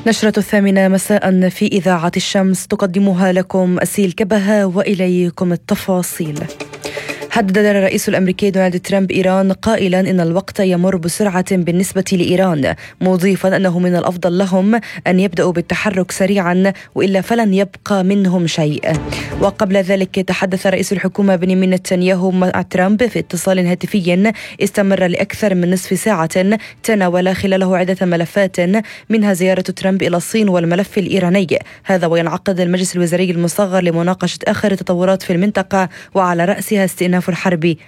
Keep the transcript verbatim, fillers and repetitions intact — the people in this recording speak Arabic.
نشرة الثامنة مساء في إذاعة الشمس تقدمها لكم أسيل كبهة وإليكم التفاصيل. هدد الرئيس الأمريكي دونالد ترامب إيران قائلا إن الوقت يمر بسرعة بالنسبة لإيران، مضيفا أنه من الأفضل لهم أن يبدأوا بالتحرك سريعا وإلا فلن يبقى منهم شيء. وقبل ذلك تحدث رئيس الحكومة بنيامين نتنياهو مع ترامب في اتصال هاتفي استمر لأكثر من نصف ساعة تناول خلاله عدة ملفات منها زيارة ترامب إلى الصين والملف الإيراني، هذا وينعقد المجلس الوزاري المصغر لمناقشة آخر التطورات في المنطقة وعلى رأسها استئناف الحرب